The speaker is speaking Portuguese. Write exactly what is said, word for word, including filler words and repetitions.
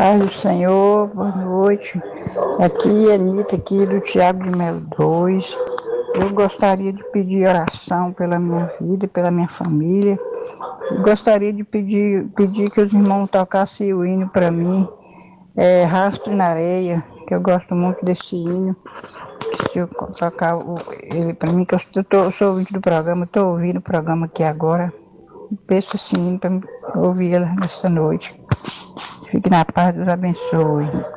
Paz do Senhor, boa noite. Aqui é Anitta, aqui do Tiago de Melo dois. Eu gostaria de pedir oração pela minha vida, pela minha família. E gostaria de pedir, pedir que os irmãos tocassem o hino para mim, é, Rastro na Areia, que eu gosto muito desse hino. Se eu tocar o- ele para mim, que eu estou, tô- eu sou ouvinte do programa, estou ouvindo o programa aqui agora. Peço esse hino para ouvir ela nessa noite. Fique na paz, Deus abençoe.